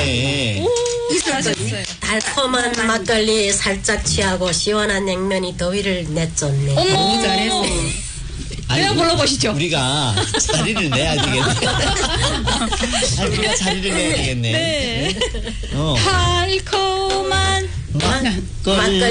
좋네. 잘하셨어요. 달콤한 막걸리 살짝 취하고 시원한 냉면이 더위를 내쫓네. 너무 잘했어. 내가 불러보시죠. 우리가 자리를 내야 되겠네. 우리가 자리를 내야 되겠네. 네. 어. 달콤한 막걸리.